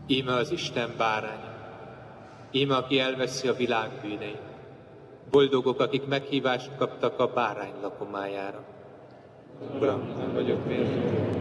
Íme az Isten báránya, íme aki elveszi a világ bűneit. Boldogok, akik meghívást kaptak a bárány lakomájára. Uram, nem vagyok méltó,